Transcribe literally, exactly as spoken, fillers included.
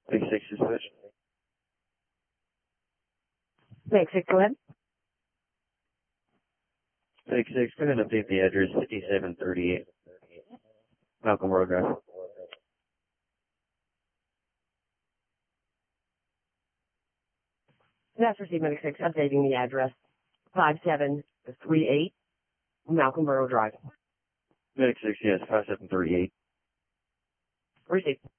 Take six dispatch. Take six, go ahead. Take six, go ahead and update the address, fifty-seven thirty-eight Malcolm Road Drive. That's received, Medic six, updating the address, five seven three eight Malcolm Borough Drive. Medic six, yes, five seven three eight. Received.